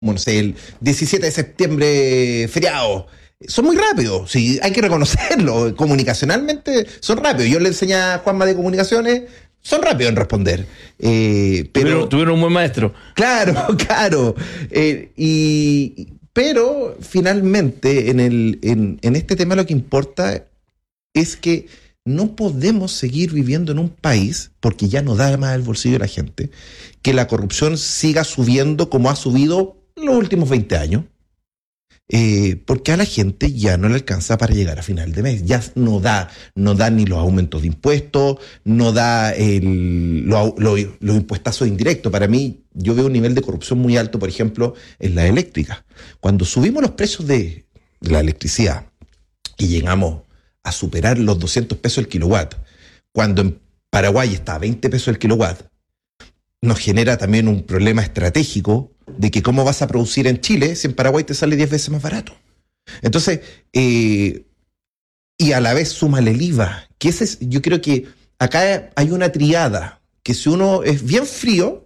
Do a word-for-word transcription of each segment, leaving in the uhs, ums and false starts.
bueno, no sé, el diecisiete de septiembre, feriado. Son muy rápidos, sí, hay que reconocerlo. Comunicacionalmente son rápidos. Yo le enseñé a Juanma de comunicaciones, son rápidos en responder. Eh, pero tuvieron, tuvieron un buen maestro. Claro, claro. Eh, y, pero finalmente, en, el, en, en este tema lo que importa es que no podemos seguir viviendo en un país, porque ya no da más el bolsillo de la gente, que la corrupción siga subiendo como ha subido en los últimos veinte años. Eh, porque a la gente ya no le alcanza para llegar a final de mes. Ya no da, no da ni los aumentos de impuestos, no da el, los lo, lo impuestazos indirectos. Para mí, yo veo un nivel de corrupción muy alto, por ejemplo, en la eléctrica. Cuando subimos los precios de, de la electricidad y llegamos a superar los doscientos pesos el kilowatt, cuando en Paraguay está a veinte pesos el kilowatt, nos genera también un problema estratégico de que cómo vas a producir en Chile si en Paraguay te sale diez veces más barato. Entonces, eh, y a la vez súmale el I V A, que ese es, yo creo que acá hay una triada, que si uno es bien frío,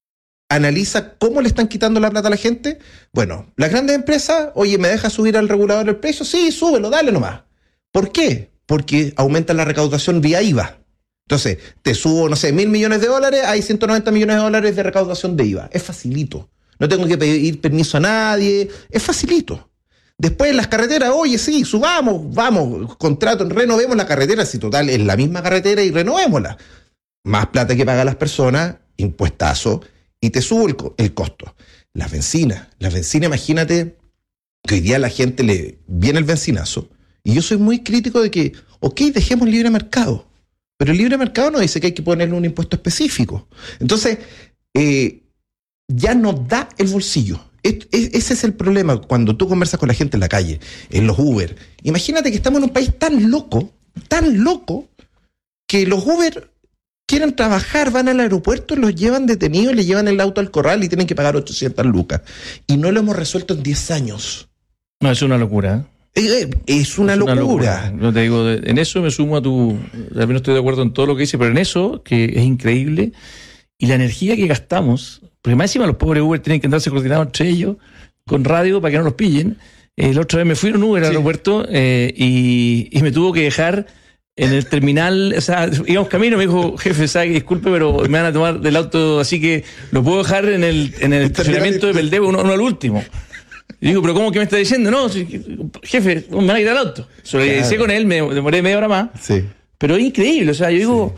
analiza cómo le están quitando la plata a la gente. Bueno, las grandes empresas, oye, ¿me deja subir al regulador el precio? Sí, súbelo, dale nomás. ¿Por qué? Porque aumenta la recaudación vía I V A. Entonces, te subo, no sé, mil millones de dólares, hay ciento noventa millones de dólares de recaudación de I V A. Es facilito. No tengo que pedir permiso a nadie. Es facilito. Después en las carreteras, oye, sí, subamos, vamos, contrato, renovemos la carretera, si total es la misma carretera y renovémosla. Más plata que pagan las personas, impuestazo, y te subo el, el costo. Las bencinas, las bencinas, imagínate que hoy día a la gente le viene el bencinazo, y yo soy muy crítico de que, ok, dejemos libre mercado. Pero el libre mercado no dice que hay que ponerle un impuesto específico. Entonces, eh, ya no da el bolsillo. Es, es, ese es el problema cuando tú conversas con la gente en la calle, en los Uber. Imagínate que estamos en un país tan loco, tan loco, que los Uber quieren trabajar, van al aeropuerto, los llevan detenidos, les llevan el auto al corral y tienen que pagar ochocientas lucas. Y no lo hemos resuelto en diez años. No, es una locura, ¿eh? Es una, es locura. una locura. No te digo, en eso me sumo a tu. También no estoy de acuerdo en todo lo que dice, pero en eso, que es increíble, y la energía que gastamos, porque más encima los pobres Uber tienen que andarse coordinados entre ellos, con radio para que no los pillen. Eh, la otra vez me fui en un Uber al sí. aeropuerto eh, y, y me tuvo que dejar en el terminal, o sea, íbamos camino, me dijo, jefe, sabe, disculpe, pero me van a tomar del auto, así que lo puedo dejar en el, en el estacionamiento de Peldebo, uno, uno al último. Y digo, ¿pero cómo que me está diciendo? No, jefe, me van a ir al auto. Solidaricé claro. con él, me demoré media hora más. Sí. Pero es increíble, o sea, yo digo...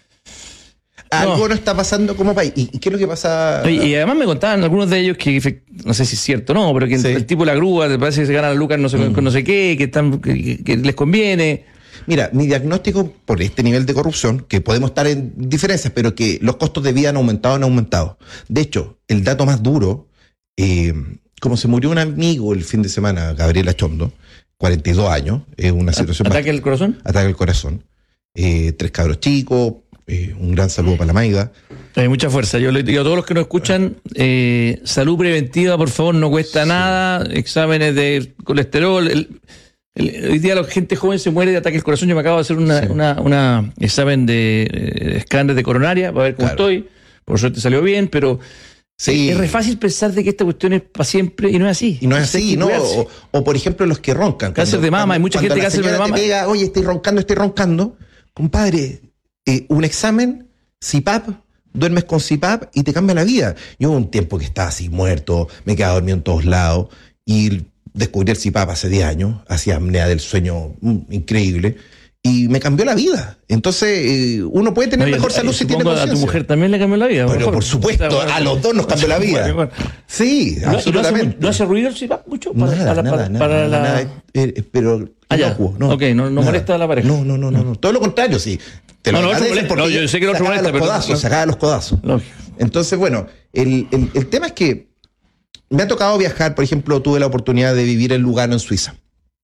Sí. Algo no. no está pasando como país. ¿Y qué es lo que pasa? Y, y además me contaban algunos de ellos que, no sé si es cierto o no, pero que sí. el, el tipo de la grúa, te parece que se gana la lucas no sé, mm. con no sé qué, que, están, que, que les conviene... Mira, mi diagnóstico por este nivel de corrupción, que podemos estar en diferencias, pero que los costos de vida han aumentado, han aumentado. De hecho, el dato más duro... Eh, como se murió un amigo el fin de semana, Gabriela Chondo, cuarenta y dos años, es una situación... ¿Ataque al corazón? Ataque al corazón. Eh, tres cabros chicos, eh, un gran saludo para la Maiga. Hay mucha fuerza. Yo le digo a todos los que nos escuchan, eh, salud preventiva, por favor, no cuesta sí. nada, exámenes de colesterol. El, el, hoy día la gente joven se muere de ataque al corazón. Yo me acabo de hacer un sí. una, una examen de eh, escáner de coronaria para ver cómo claro. estoy. Por suerte salió bien, pero... Sí. Es re fácil pensar de que esta cuestión es para siempre y no es así. Y no es así, ¿no? O, o por ejemplo los que roncan. Cáncer de mama, hay mucha gente que cáncer de mama. Te pega, oye, estoy roncando, estoy roncando. Compadre, eh, un examen, C P A P, duermes con C P A P y te cambia la vida. Yo hubo un tiempo que estaba así muerto, me quedaba dormido en todos lados y descubrí el C P A P hace diez años, hacía apnea del sueño mm, increíble. Y me cambió la vida. Entonces, eh, uno puede tener Oye, mejor salud si tiene conciencia. A tu mujer también le cambió la vida. Pero por supuesto, a los dos nos cambió la vida. Sí, ¿No, absolutamente. ¿No hace, ¿no hace ruido el C P A P mucho? Para, nada, para, nada, para, para nada, la... nada, eh, pero ah, ya. No, ok, no, no molesta a la pareja. No, no, no, no, no. Todo lo contrario, sí. Te lo no, no, molesta, no, yo sé que el otro molesta, los pero... Codazos, no. Sacaba los codazos. Lógico. Entonces, bueno, el, el, el tema es que me ha tocado viajar, por ejemplo, tuve la oportunidad de vivir en Lugano, en Suiza.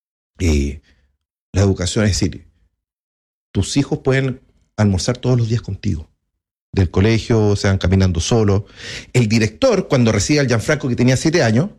Eh, la educación, es decir, tus hijos pueden almorzar todos los días contigo. Del colegio, se van caminando solos. El director, cuando recibe al Gianfranco, que tenía siete años,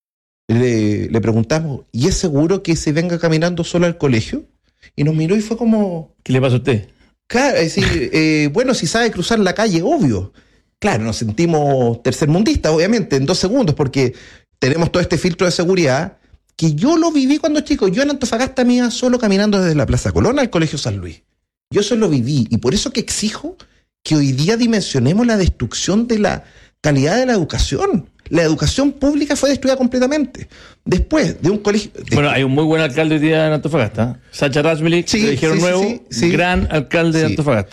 le, le preguntamos, ¿y es seguro que se venga caminando solo al colegio? Y nos miró y fue como... ¿Qué le pasa a usted? Claro, es decir, eh, bueno, si sabe cruzar la calle, obvio. Claro, nos sentimos tercermundistas, obviamente, en dos segundos, porque tenemos todo este filtro de seguridad que yo lo viví cuando chico. Yo en Antofagasta me iba solo caminando desde la Plaza Colón al Colegio San Luis. Yo eso lo viví, y por eso que exijo que hoy día dimensionemos la destrucción de la calidad de la educación. La educación pública fue destruida completamente. Después de un colegio... De... Bueno, hay un muy buen alcalde hoy día en Antofagasta. Sacha Razmelik, sí, le dijeron sí, nuevo, sí, sí. gran alcalde Sí. de Antofagasta.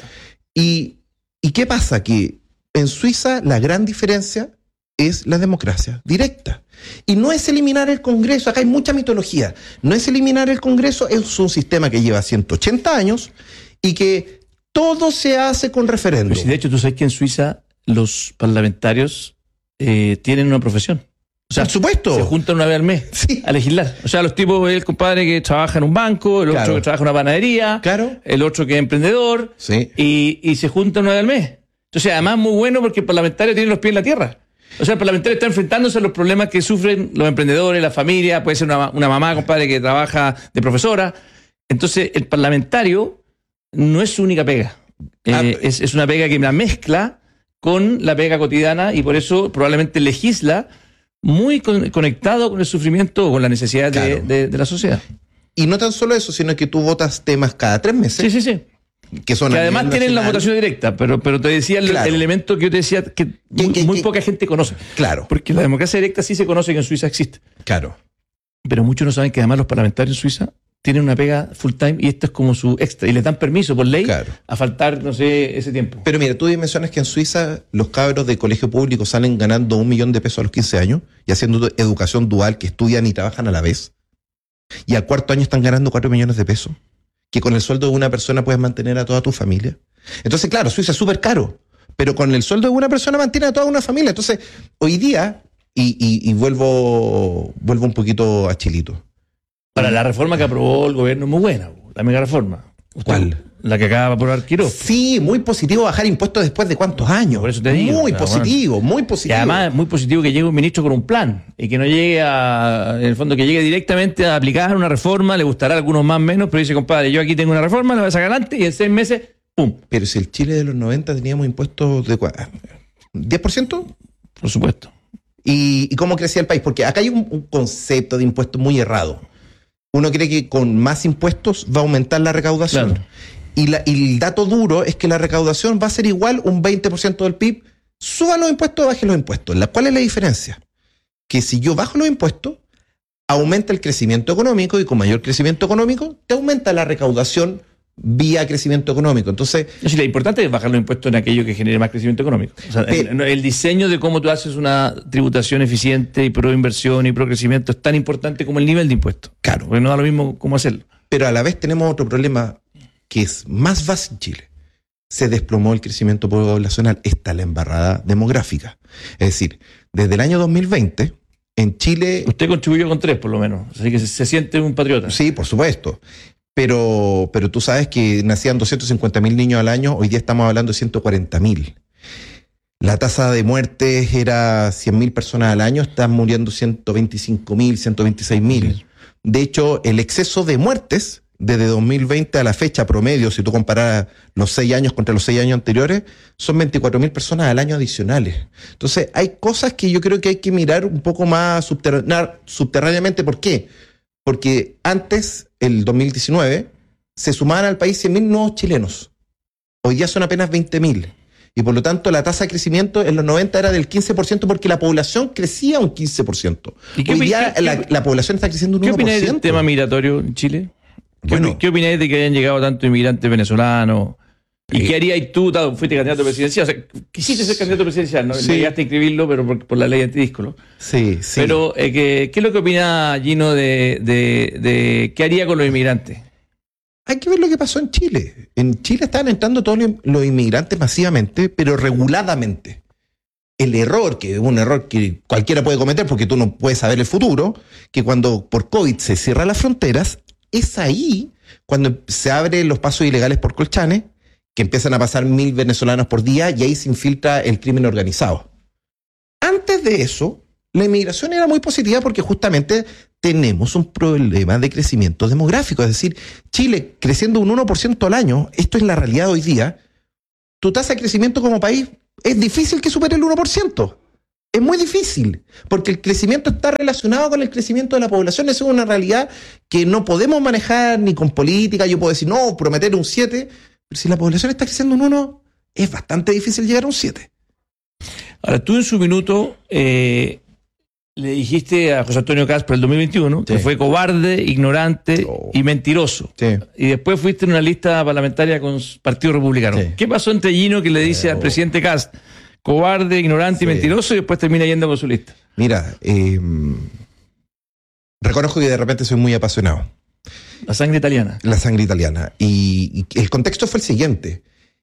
Y, ¿Y qué pasa? Que en Suiza la gran diferencia es la democracia directa. Y no es eliminar el Congreso, acá hay mucha mitología. No es eliminar el Congreso, es un sistema que lleva ciento ochenta años y que todo se hace con referéndum. Pues, de hecho, tú sabes que en Suiza los parlamentarios eh, tienen una profesión. O sea, por supuesto. Se juntan una vez al mes Sí. a legislar. O sea, los tipos, el compadre que trabaja en un banco, el Claro. otro que trabaja en una panadería, Claro. el otro que es emprendedor, Sí. y, y se juntan una vez al mes. Entonces, además, muy bueno porque el parlamentario tiene los pies en la tierra. O sea, el parlamentario está enfrentándose a los problemas que sufren los emprendedores, la familia, puede ser una, una mamá, compadre, que trabaja de profesora. Entonces, el parlamentario no es su única pega. Eh, Ah, es, es una pega que la mezcla con la pega cotidiana y por eso probablemente legisla muy con- conectado con el sufrimiento o con la necesidad de, Claro. de- de la sociedad. Y no tan solo eso, sino que tú votas temas cada tres meses, Sí, sí, sí. que son Que a además nivel tienen la nacional. votación directa, pero, pero te decía el, Claro. el elemento que yo te decía que muy, que- muy que- poca gente conoce. Claro, Porque la democracia directa sí se conoce que en Suiza existe. claro. Pero muchos no saben que además los parlamentarios en Suiza tienen una pega full time y esto es como su extra. Y les dan permiso por ley Claro. a faltar, no sé, ese tiempo. Pero mira, tú mencionas que en Suiza los cabros de colegio público salen ganando un millón de pesos a los quince años y haciendo educación dual, que estudian y trabajan a la vez. Y al cuarto año están ganando cuatro millones de pesos, que con el sueldo de una persona puedes mantener a toda tu familia. Entonces, claro, Suiza es súper caro, pero con el sueldo de una persona mantiene a toda una familia. Entonces, hoy día, y, y, y vuelvo, vuelvo un poquito a Chilito. Para la reforma que aprobó el gobierno es muy buena, la mega reforma. Usted- ¿Cuál? La que acaba de aprobar Quiroz. Sí, muy positivo bajar impuestos después de cuántos años. Por eso te digo, muy pero positivo, muy Y positivo. además es muy positivo que llegue un ministro con un plan y que no llegue a, en el fondo, que llegue directamente a aplicar una reforma, le gustará a algunos más menos, pero dice, compadre, yo aquí tengo una reforma, la voy a sacar adelante y en seis meses, ¡pum! Pero si el Chile de los noventa teníamos impuestos de cua- diez por ciento, Por supuesto. ¿y, y cómo crecía el país? Porque acá hay un, un concepto de impuestos muy errado. Uno cree que con más impuestos va a aumentar la recaudación. Claro. Y, la, y el dato duro es que la recaudación va a ser igual un veinte por ciento del P I B. Suban los impuestos o bajen los impuestos. La- ¿Cuál es la diferencia? Que si yo bajo los impuestos, aumenta el crecimiento económico y con mayor crecimiento económico te aumenta la recaudación vía crecimiento económico. Entonces, Es decir, lo importante es bajar los impuestos en aquello que genere más crecimiento económico. O sea, Pero- el, el diseño de cómo tú haces una tributación eficiente y pro inversión y pro crecimiento es tan importante como el nivel de impuestos. Claro. Porque no da lo mismo cómo hacerlo. pero a la vez tenemos otro problema que es más básico en Chile. Se desplomó el crecimiento poblacional. Está la embarrada demográfica. Es decir, desde el año dos mil veinte, en Chile... Usted contribuyó con tres, por lo menos. Así que se, se siente un patriota. Sí, por supuesto. Pero, pero tú sabes que nacían doscientos cincuenta mil niños al año, hoy día estamos hablando de ciento cuarenta mil. La tasa de muertes era cien mil personas al año, están muriendo ciento veinticinco mil, ciento veintiséis mil. De hecho, el exceso de muertes desde dos mil veinte a la fecha promedio, si tú comparas los seis años contra los seis años anteriores, son veinticuatro mil personas al año adicionales. Entonces, hay cosas que yo creo que hay que mirar un poco más subterrá- subterráneamente. ¿Por qué? Porque antes, el dos mil diecinueve, se sumaban al país cien mil nuevos chilenos. Hoy día son apenas veinte mil. Y por lo tanto, la tasa de crecimiento en los noventa era del quince por ciento porque la población crecía un quince por ciento. ¿Y qué Hoy opi- día qué- la, qué- la población está creciendo un ¿Qué uno por opináis ciento. del tema migratorio en Chile? ¿Qué, Bueno. opi- ¿Qué opináis de que hayan llegado tantos inmigrantes venezolanos? ¿Y Eh, qué harías tú? tal, Fuiste candidato presidencial. O sea, quisiste ser candidato presidencial, ¿no? Sí. No llegaste a inscribirlo, pero por, por la ley antidíscolo. Sí, sí. Pero, eh, ¿qué, ¿qué es lo que opina Gino de, de, de qué haría con los inmigrantes? Hay que ver lo que pasó en Chile. En Chile estaban entrando todos los- los inmigrantes masivamente, pero reguladamente. El error, que es un error que cualquiera puede cometer porque tú no puedes saber el futuro, que cuando por COVID se cierran las fronteras, es ahí cuando se abren los pasos ilegales por Colchane, que empiezan a pasar mil venezolanos por día y ahí se infiltra el crimen organizado. Antes de eso, la inmigración era muy positiva porque justamente tenemos un problema de crecimiento demográfico. Es decir, Chile creciendo un uno por ciento al año, esto es la realidad hoy día, tu tasa de crecimiento como país es difícil que supere el uno por ciento. Es muy difícil, porque el crecimiento está relacionado con el crecimiento de la población. Eso es una realidad que no podemos manejar ni con política. Yo puedo decir, no, prometer un siete, pero si la población está creciendo en uno, es bastante difícil llegar a un siete. Ahora, tú en su minuto eh, le dijiste a José Antonio Kast por el dos mil veintiuno sí. que fue cobarde, ignorante oh. y mentiroso. Sí. Y después fuiste en una lista parlamentaria con Partido Republicano. Sí. ¿Qué pasó entre Gino que le dice oh. al presidente Kast cobarde, ignorante sí. y mentiroso y después termina yendo con su lista? Mira, eh, reconozco que de repente soy muy apasionado. La sangre italiana. La sangre italiana. Y, y el contexto fue el siguiente.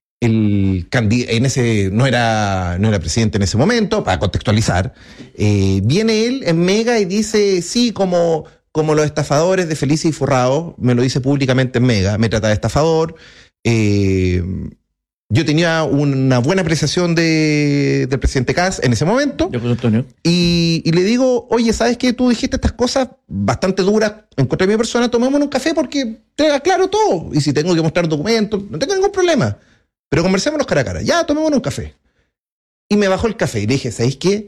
El en ese no era, no era presidente en ese momento, para contextualizar. Eh, viene él en Mega y dice, sí, como, como los estafadores de Felices y Forrados, me lo dice públicamente en Mega, me trata de estafador. Eh, Yo tenía una buena apreciación de, del presidente Kast en ese momento. Yo, José Antonio. Y, y le digo, oye, ¿sabes qué? Tú dijiste estas cosas bastante duras en contra de mi persona, tomémonos un café porque te aclaro todo. Y si tengo que mostrar documentos, no tengo ningún problema. Pero conversémonos cara a cara. Ya, tomémonos un café. Y me bajó el café y le dije, ¿sabes qué?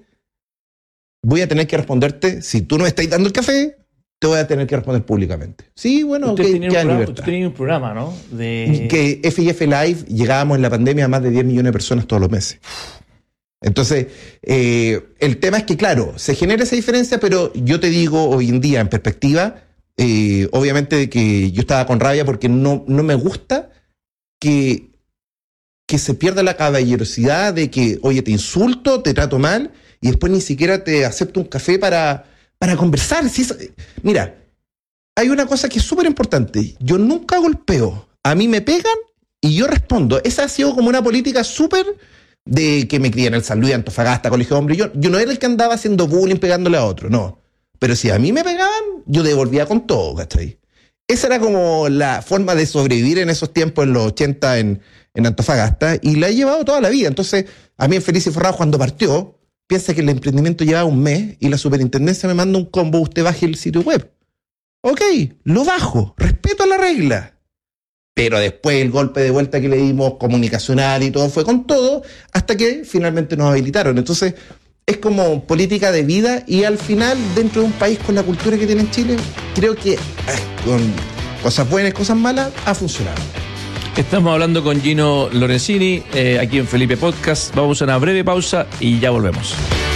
Voy a tener que responderte, si tú no me estás dando el café, te voy a tener que responder públicamente. Sí, bueno, usted ok, tenía queda un en programa, libertad. Usted tenía un programa, ¿no? De... Que F y F Live llegábamos en la pandemia a más de diez millones de personas todos los meses. Entonces, eh, el tema es que, claro, se genera esa diferencia, pero yo te digo hoy en día, en perspectiva, eh, obviamente que yo estaba con rabia porque no, no me gusta que, que se pierda la caballerosidad de que, oye, te insulto, te trato mal, y después ni siquiera te acepto un café para... para conversar. Si es, mira, hay una cosa que es súper importante. Yo nunca golpeo. A mí me pegan y yo respondo. Esa ha sido como una política súper de que me crié en el San Luis, Antofagasta, Colegio de Hombres. Yo, yo no era el que andaba haciendo bullying pegándole a otro, no. Pero si a mí me pegaban, yo devolvía con todo, ¿cachai? Esa era como la forma de sobrevivir en esos tiempos, en los ochenta, en, en Antofagasta, y la he llevado toda la vida. Entonces, a mí en Felices y Forrados, cuando partió, piensa que el emprendimiento lleva un mes y la superintendencia me manda un combo, usted baje el sitio web. Ok, lo bajo, respeto la regla. Pero después el golpe de vuelta que le dimos comunicacional y todo fue con todo, hasta que finalmente nos habilitaron. Entonces, es como política de vida y al final, dentro de un país con la cultura que tiene en Chile, creo que eh, con cosas buenas, cosas malas, ha funcionado. Estamos hablando con Gino Lorenzini, eh, aquí en Felipe Podcast. Vamos a una breve pausa y ya volvemos.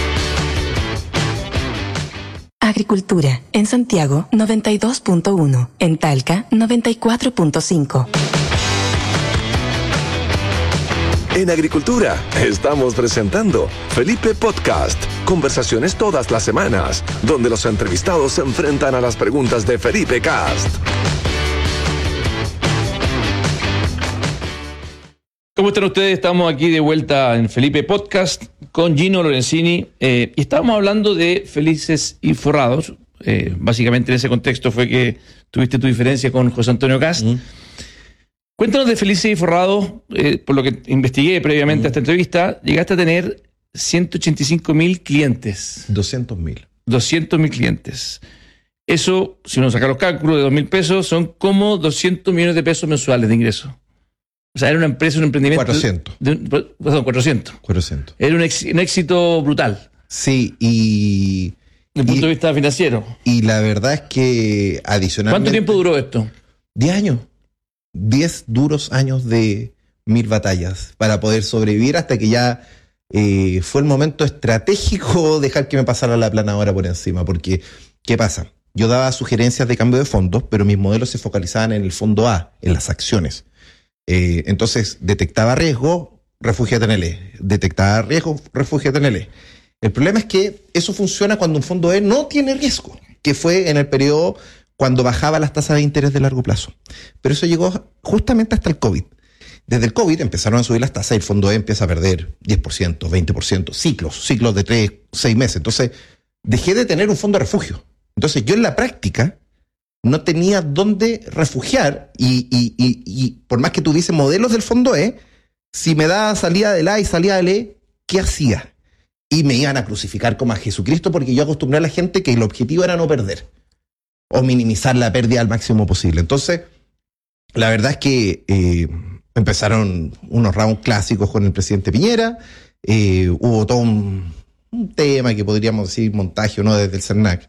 Agricultura, en Santiago noventa y dos punto uno, en Talca noventa y cuatro punto cinco. En Agricultura estamos presentando Felipe Podcast, conversaciones todas las semanas, donde los entrevistados se enfrentan a las preguntas de Felipe Kast. ¿Cómo están ustedes? Estamos aquí de vuelta en Felipe Podcast con Gino Lorenzini eh, y estábamos hablando de Felices y Forrados. Eh, básicamente en ese contexto fue que tuviste tu diferencia con José Antonio Kast. Mm. Cuéntanos de Felices y Forrados, eh, por lo que investigué previamente mm. a esta entrevista, llegaste a tener ciento ochenta y cinco mil clientes. doscientos mil. doscientos mil clientes. Eso, si uno saca los cálculos de dos mil pesos, son como doscientos millones de pesos mensuales de ingresos. O sea, era una empresa, un emprendimiento... cuatrocientos. De, de, perdón, cuatrocientos. cuatrocientos. Era un, ex, un éxito brutal. Sí, y... Desde el punto y, de vista financiero. Y la verdad es que adicionalmente... ¿Cuánto tiempo duró esto? Diez años. Diez duros años de mil batallas para poder sobrevivir hasta que ya eh, fue el momento estratégico dejar que me pasara la planadora por encima. Porque, ¿qué pasa? Yo daba sugerencias de cambio de fondos, pero mis modelos se focalizaban en el fondo A, en las acciones. Eh, entonces, detectaba riesgo, refúgiate en el E. Detectaba riesgo, refúgiate en el E. El problema es que eso funciona cuando un fondo E no tiene riesgo, que fue en el periodo cuando bajaba las tasas de interés de largo plazo. Pero eso llegó justamente hasta el COVID. Desde el COVID empezaron a subir las tasas y el fondo E empieza a perder diez por ciento, veinte por ciento, ciclos, ciclos de tres, seis meses. Entonces, dejé de tener un fondo de refugio. Entonces, yo en la práctica no tenía dónde refugiar y, y, y, y por más que tuviese modelos del fondo E, si me daba salida del A y salida del E, ¿qué hacía? Y me iban a crucificar como a Jesucristo porque yo acostumbré a la gente que el objetivo era no perder o minimizar la pérdida al máximo posible. Entonces, la verdad es que eh, empezaron unos rounds clásicos con el presidente Piñera, eh, hubo todo un, un tema que podríamos decir montaje o no desde el CERNAC.